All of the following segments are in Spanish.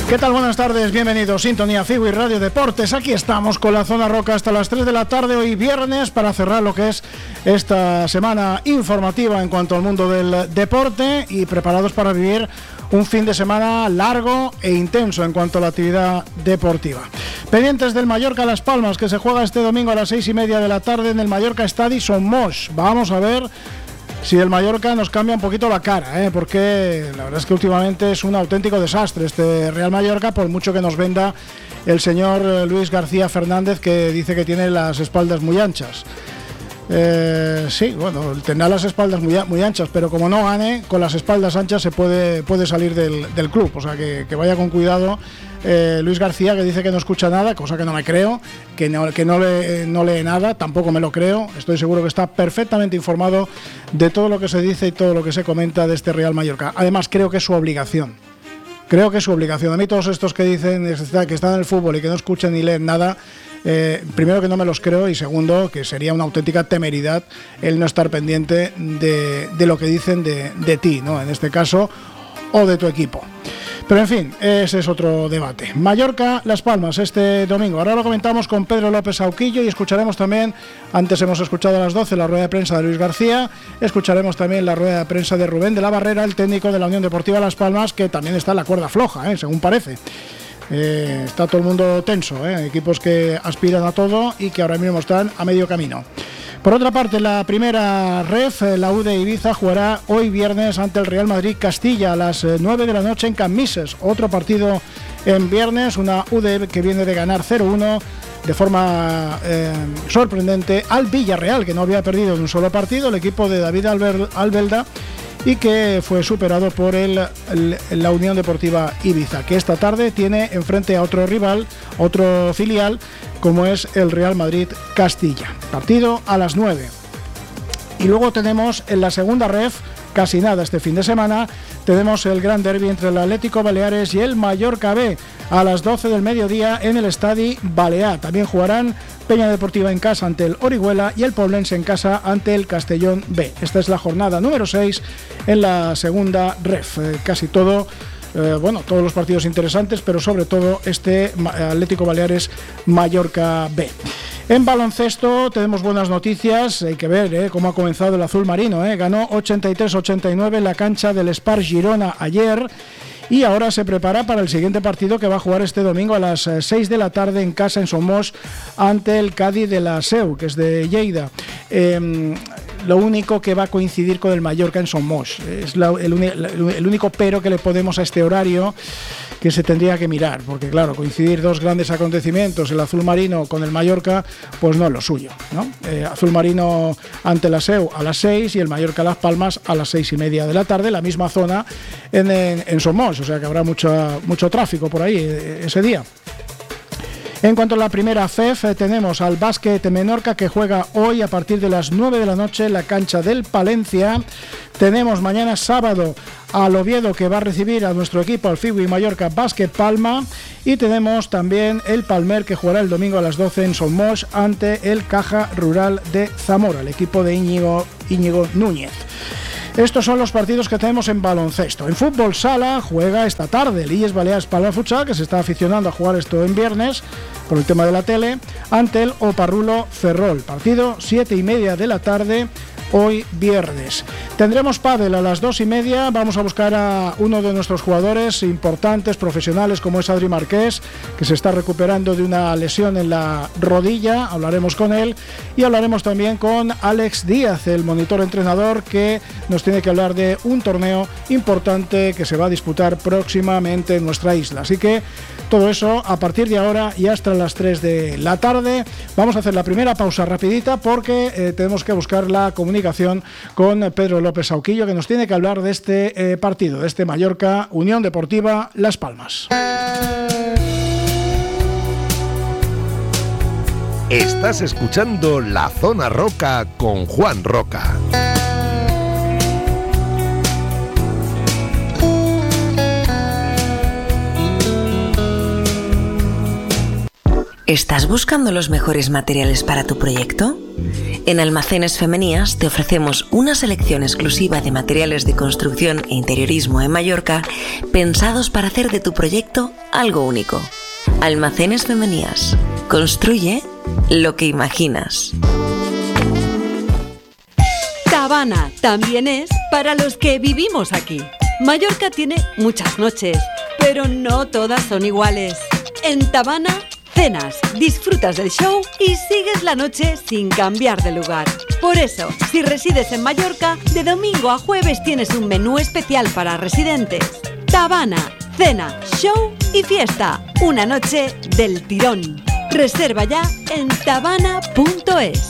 ¿Qué tal? Buenas tardes, bienvenidos. Sintonía Figo y Radio Deportes. Aquí estamos con la Zona Roca hasta las 3 de la tarde, hoy viernes, para cerrar lo que es esta semana informativa en cuanto al mundo del deporte y preparados para vivir un fin de semana largo e intenso en cuanto a la actividad deportiva. Pendientes del Mallorca Las Palmas, que se juega este domingo a las 6:30 de la tarde en el Mallorca Estadi Son Moix. Vamos a ver si el Mallorca nos cambia un poquito la cara, porque la verdad es que últimamente es un auténtico desastre este Real Mallorca, por mucho que nos venda el señor Luis García Fernández, que dice que tiene las espaldas muy anchas. Sí, bueno, tendrá las espaldas muy anchas, pero como no gane, con las espaldas anchas se puede salir del club, o sea que vaya con cuidado. Luis García, que dice que no escucha nada, cosa que no me creo, que no lee nada, tampoco me lo creo. Estoy seguro que está perfectamente informado de todo lo que se dice y todo lo que se comenta de este Real Mallorca. Además, creo que es su obligación. A mí todos estos que dicen que están en el fútbol y que no escuchan ni leen nada, primero que no me los creo, y segundo que sería una auténtica temeridad el no estar pendiente de lo que dicen de ti, ¿no? En este caso, o de tu equipo. Pero en fin, ese es otro debate. Mallorca, Las Palmas, este domingo. Ahora lo comentamos con Pedro López Auquillo y escucharemos también, antes hemos escuchado a las 12 la rueda de prensa de Luis García, escucharemos también la rueda de prensa de Rubén de la Barrera, el técnico de la Unión Deportiva Las Palmas, que también está en la cuerda floja, según parece. Está todo el mundo tenso, equipos que aspiran a todo y que ahora mismo están a medio camino. Por otra parte, la primera ref, la U de Ibiza, jugará hoy viernes ante el Real Madrid Castilla a las 9 de la noche en Cammises. Otro partido en viernes, una UD que viene de ganar 0-1 de forma sorprendente al Villarreal, que no había perdido en un solo partido, el equipo de David Albelda, y que fue superado por la Unión Deportiva Ibiza, que esta tarde tiene enfrente a otro rival, otro filial, como es el Real Madrid Castilla. Partido a las 9. Y luego tenemos en la segunda ref, casi nada este fin de semana, tenemos el gran derbi entre el Atlético Baleares y el Mallorca B a las 12 del mediodía en el Estadi Balear. También jugarán Peña Deportiva en casa ante el Orihuela y el Poblense en casa ante el Castellón B. Esta es la jornada número 6 en la segunda ref. Casi todo, todos los partidos interesantes, pero sobre todo este Atlético Baleares Mallorca B. En baloncesto tenemos buenas noticias, hay que ver cómo ha comenzado el azul marino. Ganó 83-89 en la cancha del Spar Girona ayer y ahora se prepara para el siguiente partido que va a jugar este domingo a las 6 de la tarde en casa en Son Moix ante el Cádiz de la Seu, que es de Lleida. Lo único que va a coincidir con el Mallorca en Son Moix, es el único pero que le ponemos a este horario que se tendría que mirar, porque claro, coincidir dos grandes acontecimientos, el azul marino con el Mallorca, pues no es lo suyo, ¿no? Azul marino ante la Seu a las 6 y el Mallorca Las Palmas a las 6:30 de la tarde, la misma zona en Son Moix, o sea que habrá mucho tráfico por ahí ese día. En cuanto a la primera FEF, tenemos al Básquet Menorca, que juega hoy a partir de las 9 de la noche en la cancha del Palencia. Tenemos mañana sábado al Oviedo, que va a recibir a nuestro equipo, al Figo y Mallorca Básquet Palma. Y tenemos también el Palmer, que jugará el domingo a las 12 en Son Moix ante el Caja Rural de Zamora, el equipo de Íñigo Núñez. Estos son los partidos que tenemos en baloncesto. En fútbol sala juega esta tarde el Illes Balears Palma Futsal, que se está aficionando a jugar esto en viernes por el tema de la tele, ante el Oparrulo Ferrol. Partido 7:30 de la tarde, hoy viernes. Tendremos pádel a las 2:30. Vamos a buscar a uno de nuestros jugadores importantes, profesionales, como es Adri Marqués, que se está recuperando de una lesión en la rodilla. Hablaremos con él y hablaremos también con Alex Díaz, el monitor entrenador, que nos tiene que hablar de un torneo importante que se va a disputar próximamente en nuestra isla. Así que todo eso a partir de ahora y hasta las 3 de la tarde. Vamos a hacer la primera pausa rapidita porque tenemos que buscar la comunicación con Pedro López Auquillo, que nos tiene que hablar de este partido, de este Mallorca Unión Deportiva Las Palmas. Estás escuchando La Zona Roca con Juan Roca. ¿Estás buscando los mejores materiales para tu proyecto? En Almacenes Femenías te ofrecemos una selección exclusiva de materiales de construcción e interiorismo en Mallorca pensados para hacer de tu proyecto algo único. Almacenes Femenías. Construye lo que imaginas. Tabana también es para los que vivimos aquí. Mallorca tiene muchas noches, pero no todas son iguales. En Tabana, cenas, disfrutas del show y sigues la noche sin cambiar de lugar. Por eso, si resides en Mallorca, de domingo a jueves tienes un menú especial para residentes. Tabana, cena, show y fiesta. Una noche del tirón. Reserva ya en tabana.es.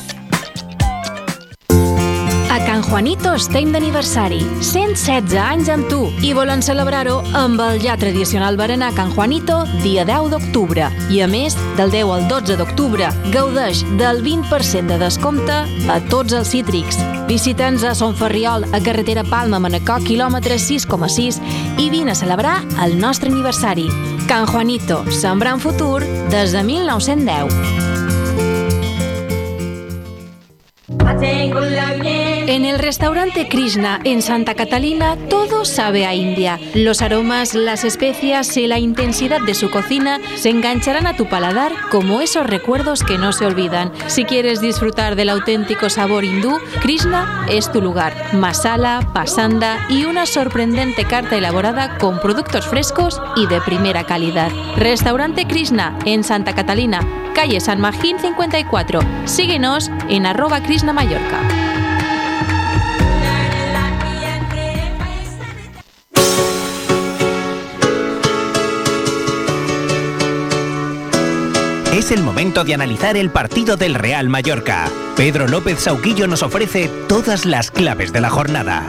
A Can Juanito estem d'aniversari, 116 anys amb tu, i volen celebrar-ho amb el ja tradicional berenar Can Juanito dia 10 d'octubre. I a més, del 10 al 12 d'octubre, gaudeix del 20% de descompte a tots els cítrics. Visita'ns a Son Ferriol, a carretera Palma-Manacor, quilòmetre 6,6, i vine a celebrar el nostre aniversari. Can Juanito, sembrant futur des de 1910. En el restaurante Krishna en Santa Catalina todo sabe a India. Los aromas, las especias y la intensidad de su cocina se engancharán a tu paladar como esos recuerdos que no se olvidan. Si quieres disfrutar del auténtico sabor hindú, Krishna es tu lugar. Masala, pasanda y una sorprendente carta elaborada con productos frescos y de primera calidad. Restaurante Krishna en Santa Catalina, calle San Magín 54. Síguenos en @KrishnaMallorca. Es el momento de analizar el partido del Real Mallorca. Pedro López Sauquillo nos ofrece todas las claves de la jornada.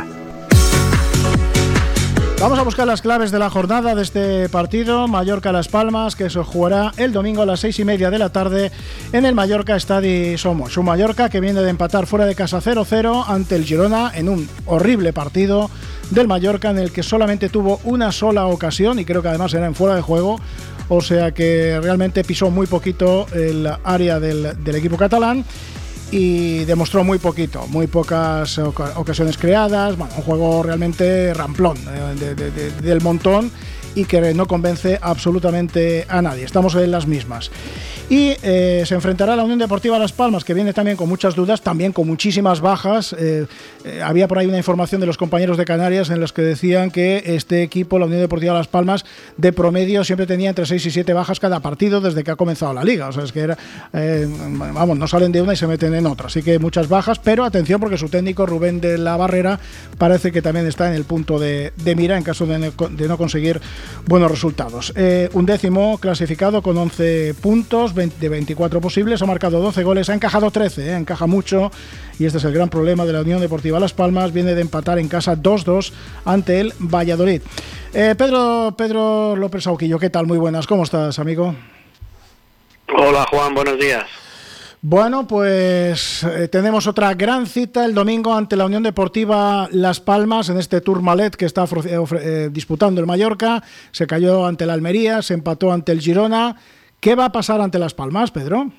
Vamos a buscar las claves de la jornada de este partido Mallorca-Las Palmas, que se jugará el domingo a las 6:30 de la tarde en el Mallorca Estadi Somos. Un Mallorca que viene de empatar fuera de casa 0-0 ante el Girona en un horrible partido del Mallorca en el que solamente tuvo una sola ocasión y creo que además era en fuera de juego. O sea que realmente pisó muy poquito el área del equipo catalán y demostró muy poquito, muy pocas ocasiones creadas. Bueno, un juego realmente ramplón del montón y que no convence absolutamente a nadie. Estamos en las mismas. Y se enfrentará a la Unión Deportiva Las Palmas, que viene también con muchas dudas, también con muchísimas bajas. Había por ahí una información de los compañeros de Canarias en los que decían que este equipo, la Unión Deportiva Las Palmas, de promedio siempre tenía entre 6 y 7 bajas cada partido desde que ha comenzado la liga. O sea, es que era, no salen de una y se meten en otra. Así que muchas bajas, pero atención porque su técnico Rubén de la Barrera parece que también está en el punto de mira en caso de no conseguir buenos resultados. 11º clasificado con 11 puntos de 24 posibles, ha marcado 12 goles, ha encajado 13, encaja mucho, y este es el gran problema de la Unión Deportiva Las Palmas. Viene de empatar en casa 2-2 ante el Valladolid. Pedro López Sauquillo, ¿qué tal? Muy buenas, ¿cómo estás, amigo? Hola, Juan, buenos días. Bueno, pues tenemos otra gran cita el domingo ante la Unión Deportiva Las Palmas en este Tourmalet que está disputando el Mallorca. Se cayó ante el Almería, se empató ante el Girona. ¿Qué va a pasar ante Las Palmas, Pedro?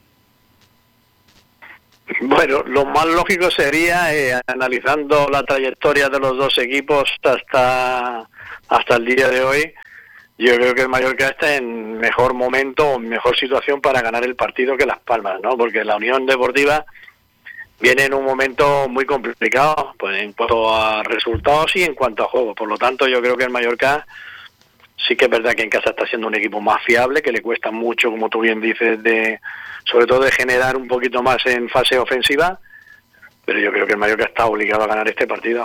Bueno, lo más lógico sería, analizando la trayectoria de los dos equipos hasta el día de hoy, yo creo que el Mallorca está en mejor momento o mejor situación para ganar el partido que Las Palmas, ¿no? Porque la Unión Deportiva viene en un momento muy complicado, pues en cuanto a resultados y en cuanto a juego. Por lo tanto, yo creo que el Mallorca sí que es verdad que en casa está siendo un equipo más fiable, que le cuesta mucho, como tú bien dices, sobre todo de generar un poquito más en fase ofensiva, pero yo creo que el Mallorca está obligado a ganar este partido.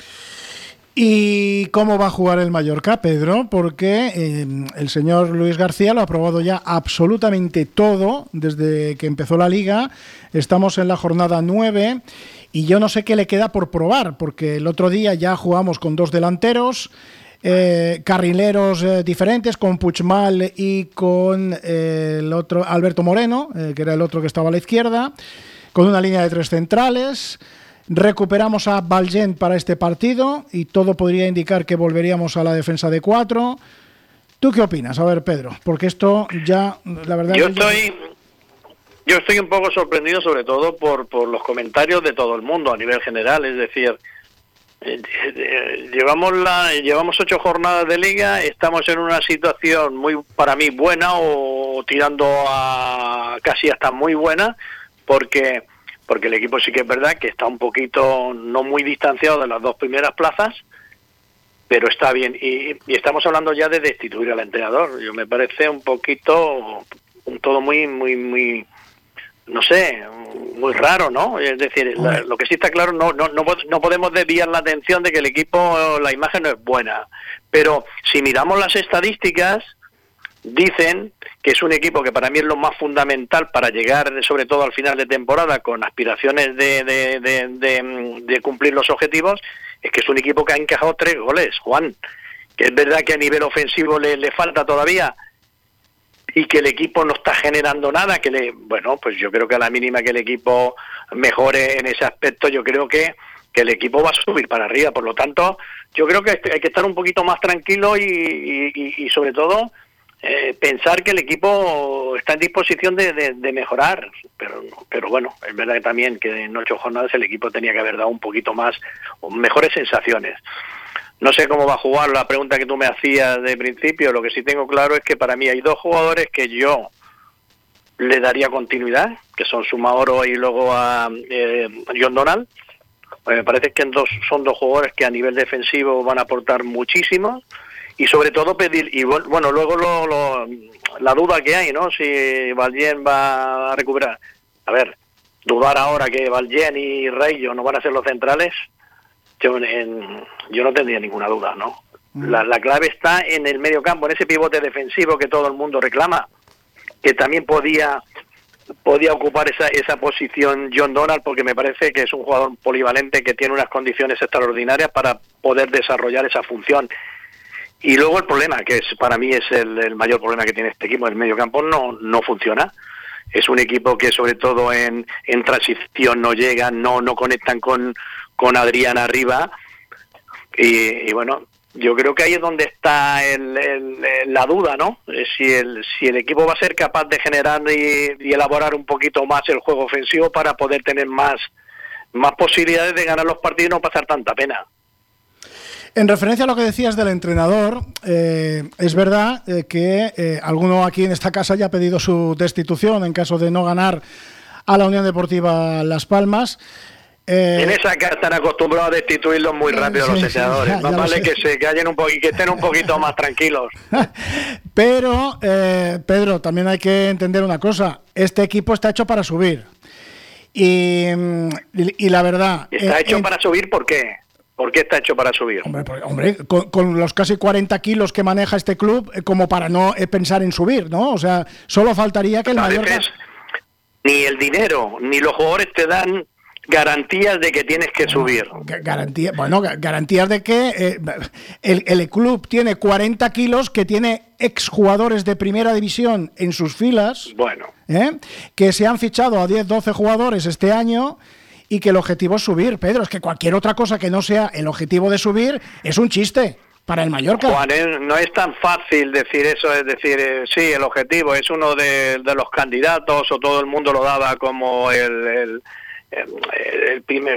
¿Y cómo va a jugar el Mallorca, Pedro? Porque el señor Luis García lo ha probado ya absolutamente todo desde que empezó la Liga. Estamos en la jornada 9 y yo no sé qué le queda por probar, porque el otro día ya jugamos con dos delanteros, carrileros diferentes, con Puigmal y con el otro Alberto Moreno, que era el otro que estaba a la izquierda, con una línea de 3 centrales. Recuperamos a Valgent para este partido y todo podría indicar que volveríamos a la defensa de 4. ¿Tú qué opinas? A ver, Pedro, porque esto ya, la verdad... Yo estoy un poco sorprendido, sobre todo por los comentarios de todo el mundo a nivel general. Es decir, llevamos 8 jornadas de liga, estamos en una situación muy, para mí, buena, o tirando a casi hasta muy buena, porque el equipo sí que es verdad que está un poquito, no muy distanciado de las 2 primeras plazas, pero está bien. Y estamos hablando ya de destituir al entrenador. Yo me parece un poquito, todo muy, no sé, muy raro, ¿no? Es decir, lo que sí está claro, no podemos desviar la atención de que el equipo, la imagen no es buena. Pero si miramos las estadísticas, dicen que es un equipo que para mí es lo más fundamental para llegar, sobre todo al final de temporada, con aspiraciones de cumplir los objetivos. Es que es un equipo que ha encajado 3 goles, Juan. Que es verdad que a nivel ofensivo le falta todavía, y que el equipo no está generando nada, bueno, pues yo creo que a la mínima que el equipo mejore en ese aspecto, yo creo que el equipo va a subir para arriba. Por lo tanto, yo creo que hay que estar un poquito más tranquilo y sobre todo pensar que el equipo está en disposición de mejorar, pero bueno, es verdad que también que en 8 jornadas el equipo tenía que haber dado un poquito más, mejores sensaciones. No sé cómo va a jugar, la pregunta que tú me hacías de principio. Lo que sí tengo claro es que para mí hay 2 jugadores que yo le daría continuidad, que son Sumaoro y luego a John Donald. Me parece que son 2 jugadores que a nivel defensivo van a aportar muchísimo. Y sobre todo pedir, y bueno, luego la duda que hay, ¿no? Si Valdien va a recuperar. A ver, dudar ahora que Valdien y Reillo no van a ser los centrales, yo no tendría ninguna duda, ¿no? La clave está en el medio campo, en ese pivote defensivo que todo el mundo reclama, que también podía ocupar esa posición John Donald, porque me parece que es un jugador polivalente que tiene unas condiciones extraordinarias para poder desarrollar esa función. Y luego el problema, que para mí es el mayor problema que tiene este equipo, el medio campo no funciona. Es un equipo que sobre todo en transición no llegan, no conectan con Adrián arriba. Y bueno, yo creo que ahí es donde está la duda, ¿no? Si el equipo va a ser capaz de generar y elaborar un poquito más el juego ofensivo para poder tener más posibilidades de ganar los partidos y no pasar tanta pena. En referencia a lo que decías del entrenador, es verdad que alguno aquí en esta casa ya ha pedido su destitución en caso de no ganar a la Unión Deportiva Las Palmas. En esa casa están acostumbrados a destituirlos muy rápido los entrenadores. Más vale que se callen un poquito, que estén un poquito más tranquilos. Pero, Pedro, también hay que entender una cosa. Este equipo está hecho para subir. Y la verdad... ¿Está hecho para subir? ¿Por qué? ¿Por qué está hecho para subir? Hombre, con los casi 40 kilos que maneja este club, como para no pensar en subir, ¿no? O sea, solo faltaría que el Mallorca... Ni el dinero, ni los jugadores te dan garantías de que tienes que subir. Garantías de que el club tiene 40 kilos, que tiene exjugadores de primera división en sus filas, que se han fichado a 10-12 jugadores este año, y que el objetivo es subir. Pedro, es que cualquier otra cosa que no sea el objetivo de subir es un chiste para el Mallorca. Juan, no es tan fácil decir eso, es decir, sí, el objetivo es uno de los candidatos, o todo el mundo lo daba como el primer,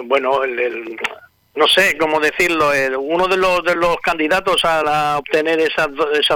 no sé cómo decirlo, uno de los candidatos a obtener esas